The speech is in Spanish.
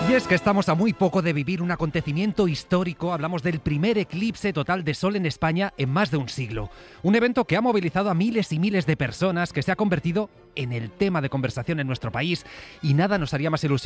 Y es que estamos a muy poco de vivir un acontecimiento histórico. Hablamos del primer eclipse total de sol en España en más de un siglo. Un evento que ha movilizado a miles y miles de personas, que se ha convertido en el tema de conversación en nuestro país. Y nada nos haría más ilusión